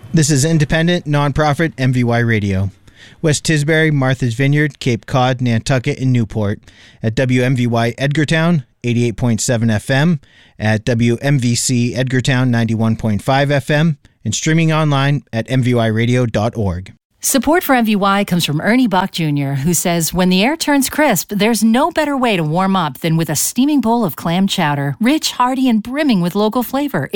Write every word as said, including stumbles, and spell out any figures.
This is independent, nonprofit M V Y Radio. West Tisbury, Martha's Vineyard, Cape Cod, Nantucket, and Newport. At W M V Y Edgartown, eighty-eight point seven F M. At W M V C Edgartown, ninety-one point five F M. And streaming online at m v y radio dot org. Support for M V Y comes from Ernie Bach Junior, who says, when the air turns crisp, there's no better way to warm up than with a steaming bowl of clam chowder. Rich, hearty, and brimming with local flavor.